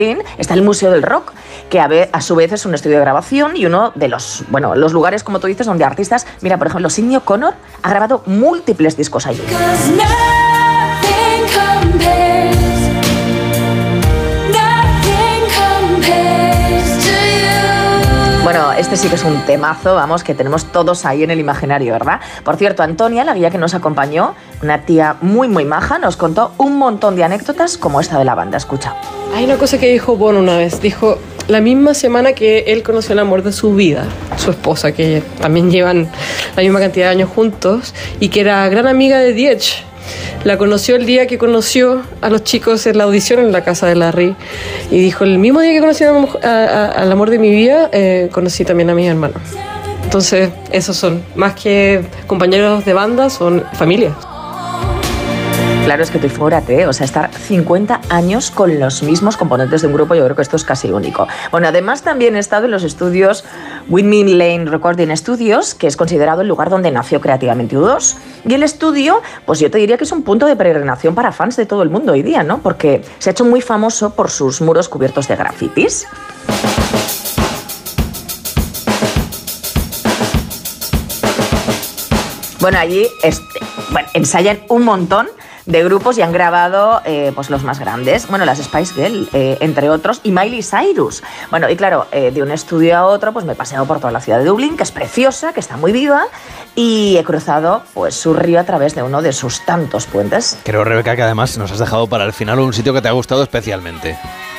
está el Museo del Rock, que a su vez es un estudio de grabación y uno de los lugares, como tú dices, donde artistas, mira, por ejemplo, Sidney O'Connor ha grabado múltiples discos allí. Bueno, este sí que es un temazo, vamos, que tenemos todos ahí en el imaginario, ¿verdad? Por cierto, Antonia, la guía que nos acompañó, una tía muy, muy maja, nos contó un montón de anécdotas como esta de la banda. Escucha. Hay una cosa que dijo Bono una vez. Dijo, la misma semana que él conoció el amor de su vida, su esposa, que también llevan la misma cantidad de años juntos, y que era gran amiga de The Edge. La conoció el día que conoció a los chicos en la audición en la casa de Larry. Y dijo, el mismo día que conocí al amor de mi vida, conocí también a mis hermanos. Entonces, esos son, más que compañeros de banda, son familia. Claro, es que tú figúrate, o sea, estar 50 años con los mismos componentes de un grupo, yo creo que esto es casi único. Bueno, además también he estado en los estudios Windmill Lane Recording Studios, que es considerado el lugar donde nació creativamente U2. Y el estudio, pues yo te diría que es un punto de peregrinación para fans de todo el mundo hoy día, ¿no? Porque se ha hecho muy famoso por sus muros cubiertos de grafitis. Bueno, allí ensayan un montón de grupos y han grabado pues los más grandes, bueno, las Spice Girls, entre otros, y Miley Cyrus. Bueno, y claro, de un estudio a otro, pues me he paseado por toda la ciudad de Dublín, que es preciosa, que está muy viva, y he cruzado pues su río a través de uno de sus tantos puentes. Creo, Rebeca, que además nos has dejado para el final un sitio que te ha gustado especialmente.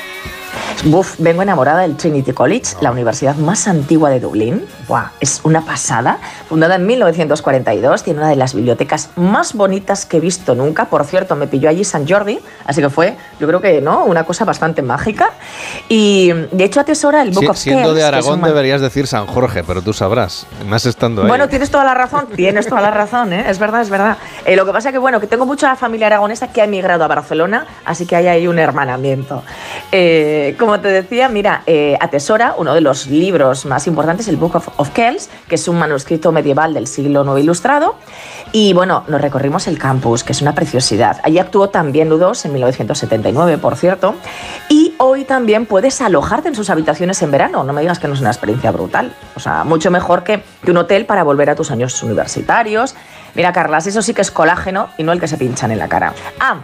Vengo enamorada del Trinity College, la universidad más antigua de Dublín. ¡Buah! Es una pasada. Fundada en 1942, tiene una de las bibliotecas más bonitas que he visto nunca. Por cierto, me pilló allí Sant Jordi, así que fue, yo creo que, ¿no?, una cosa bastante mágica. Y de hecho atesora el Book of Kells. Siendo de Aragón deberías decir San Jorge, pero tú sabrás, más estando ahí. Bueno, tienes toda la razón, ¿eh? Es verdad, es verdad. Lo que pasa es que, bueno, que tengo mucha familia aragonesa que ha emigrado a Barcelona, así que hay ahí un hermanamiento. Como te decía, mira, atesora uno de los libros más importantes, el Book of Kells, que es un manuscrito medieval del siglo IX ilustrado. Y bueno, nos recorrimos el campus, que es una preciosidad. Allí actuó también U2 en 1979, por cierto. Y hoy también puedes alojarte en sus habitaciones en verano. No me digas que no es una experiencia brutal. O sea, mucho mejor que un hotel para volver a tus años universitarios. Mira, Carlas, eso sí que es colágeno y no el que se pinchan en la cara.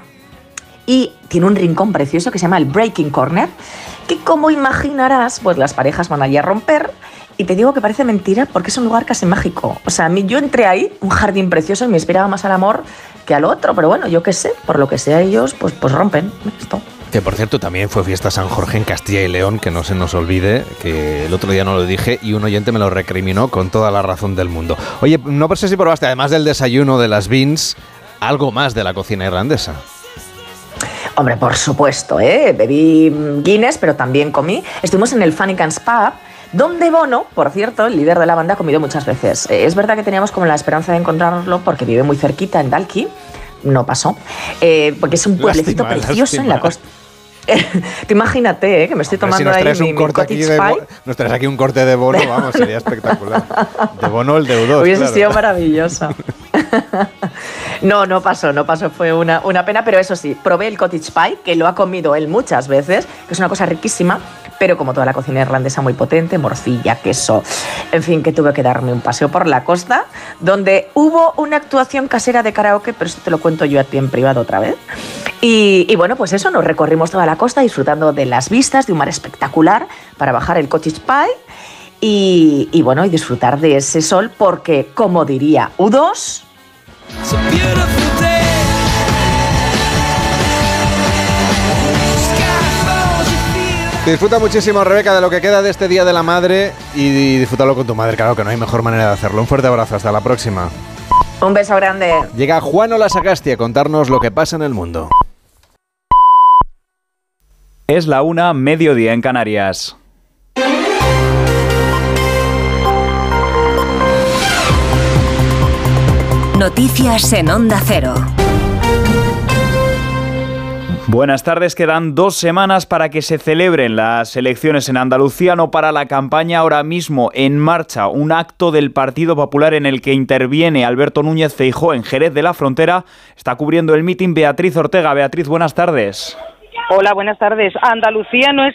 Y tiene un rincón precioso que se llama el Breaking Corner, que como imaginarás, pues las parejas van allí a romper. Y te digo que parece mentira porque es un lugar casi mágico. O sea, yo entré ahí, un jardín precioso, y me inspiraba más al amor que al otro. Pero bueno, yo qué sé, por lo que sea ellos, pues rompen esto. Que por cierto también fue fiesta San Jorge en Castilla y León, que no se nos olvide, que el otro día no lo dije y un oyente me lo recriminó con toda la razón del mundo. Oye, no sé si probaste, además del desayuno de las beans, algo más de la cocina irlandesa. Hombre, por supuesto, bebí Guinness, pero también comí. Estuvimos en el Fannicans Pub, donde Bono, por cierto, el líder de la banda, ha comido muchas veces. Es verdad que teníamos como la esperanza de encontrarlo porque vive muy cerquita en Dalkey. No pasó, porque es un pueblecito precioso en la costa. Tú imagínate, que me estoy tomando ahí mi cottage pie. Nos traes aquí un corte de Bono, vamos, sería espectacular. De Bono el de U2. Hubiese sido maravilloso. No pasó, fue una pena, pero eso sí, probé el cottage pie, que lo ha comido él muchas veces, que es una cosa riquísima, pero como toda la cocina irlandesa muy potente, morcilla, queso, en fin, que tuve que darme un paseo por la costa, donde hubo una actuación casera de karaoke, pero esto te lo cuento yo a ti en privado otra vez. Y bueno, pues eso, nos recorrimos toda la costa disfrutando de las vistas, de un mar espectacular, para bajar el cottage pie y bueno, y disfrutar de ese sol, porque, como diría U2... Disfruta muchísimo, Rebeca, de lo que queda de este Día de la Madre y disfrútalo con tu madre, claro que no hay mejor manera de hacerlo. Un fuerte abrazo, hasta la próxima. Un beso grande. Llega Juan Olasagasti a contarnos lo que pasa en el mundo. Es la 1:00, mediodía en Canarias. Noticias en Onda Cero. Buenas tardes, quedan 2 semanas para que se celebren las elecciones en Andalucía. No para la campaña, ahora mismo en marcha un acto del Partido Popular en el que interviene Alberto Núñez Feijóo en Jerez de la Frontera. Está cubriendo el mitin Beatriz Ortega. Beatriz, buenas tardes. Hola, buenas tardes. Andalucía no es